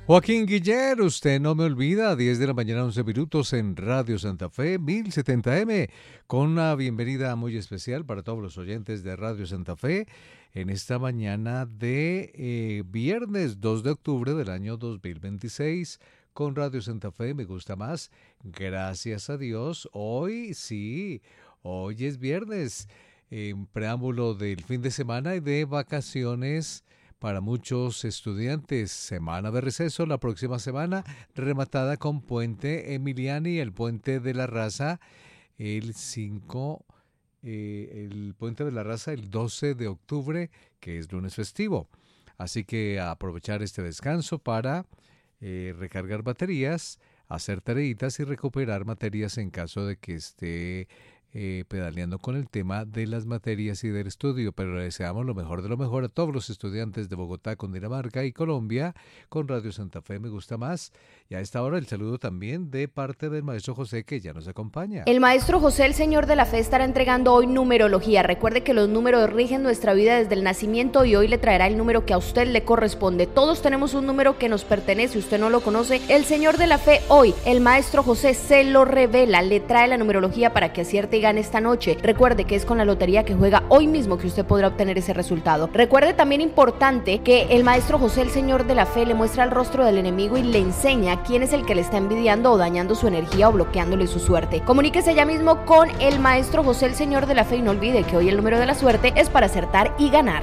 Joaquín Guiller, usted no me olvida, 10 de la mañana, 11 minutos en Radio Santa Fe, 1070M, con una bienvenida muy especial para todos los oyentes de Radio Santa Fe en esta mañana de viernes 2 de octubre del año 2026. Con Radio Santa Fe me gusta más, gracias a Dios. Hoy sí, hoy es viernes, en preámbulo del fin de semana y de vacaciones para muchos estudiantes. Semana de receso la próxima semana, rematada con Puente Emiliani, el Puente de la Raza, el Puente de la Raza el 12 de octubre, que es lunes festivo. Así que a aprovechar este descanso para recargar baterías, hacer tareitas y recuperar materias en caso de que esté pedaleando con el tema de las materias y del estudio. Pero le deseamos lo mejor de lo mejor a todos los estudiantes de Bogotá, Cundinamarca y Colombia. Con Radio Santa Fe me gusta más. Y a esta hora el saludo también de parte del maestro José, que ya nos acompaña. El maestro José, el señor de la fe, estará entregando hoy numerología. Recuerde que los números rigen nuestra vida desde el nacimiento y hoy le traerá el número que a usted le corresponde. Todos tenemos un número que nos pertenece, usted no lo conoce. El señor de la fe hoy, el maestro José, se lo revela, le trae la numerología para que acierte y gane esta noche. Recuerde que es con la lotería que juega hoy mismo que usted podrá obtener ese resultado. Recuerde también importante que el maestro José, el señor de la fe, le muestra el rostro del enemigo y le enseña quién es el que le está envidiando o dañando su energía o bloqueándole su suerte. Comuníquese ya mismo con el maestro José, el señor de la fe, y no olvide que hoy el número de la suerte es para acertar y ganar.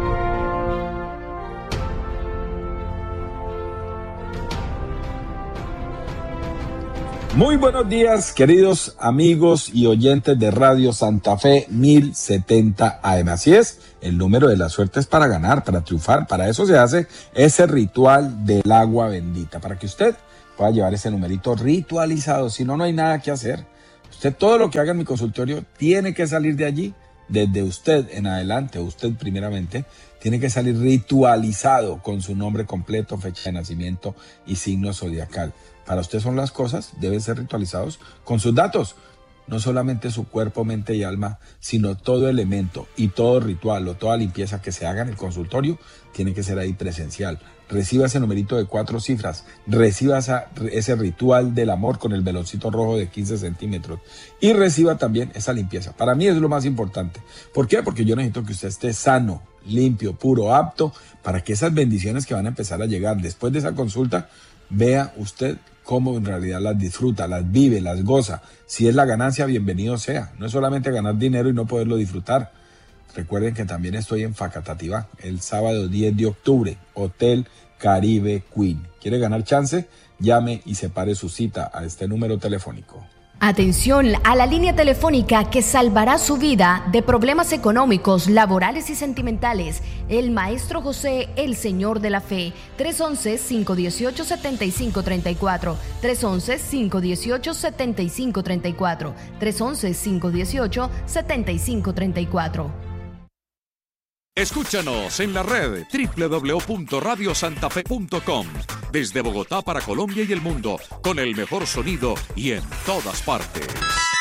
Muy buenos días, queridos amigos y oyentes de Radio Santa Fe 1070 AM. Así es, el número de la suerte es para ganar, para triunfar. Para eso se hace ese ritual del agua bendita, para que usted pueda llevar ese numerito ritualizado. Si no, no hay nada que hacer. Usted, todo lo que haga en mi consultorio tiene que salir de allí, desde usted en adelante, usted primeramente, tiene que salir ritualizado con su nombre completo, fecha de nacimiento y signo zodiacal. Para usted son las cosas, deben ser ritualizados con sus datos. No solamente su cuerpo, mente y alma, sino todo elemento y todo ritual o toda limpieza que se haga en el consultorio tiene que ser ahí presencial. Reciba ese numerito de 4 cifras, reciba ese ritual del amor con el veloncito rojo de 15 centímetros y reciba también esa limpieza. Para mí es lo más importante. ¿Por qué? Porque yo necesito que usted esté sano, limpio, puro, apto, para que esas bendiciones que van a empezar a llegar después de esa consulta, vea usted cómo en realidad las disfruta, las vive, las goza. Si es la ganancia, bienvenido sea. No es solamente ganar dinero y no poderlo disfrutar. Recuerden que también estoy en Facatativá el sábado 10 de octubre, Hotel Caribe Queen. ¿Quiere ganar chance? Llame y separe su cita a este número telefónico. Atención a la línea telefónica que salvará su vida de problemas económicos, laborales y sentimentales. El maestro José, el señor de la fe. 311-518-7534. 311-518-7534. 311-518-7534. Escúchanos en la red www.radiosantafe.com. Desde Bogotá para Colombia y el mundo, con el mejor sonido y en todas partes.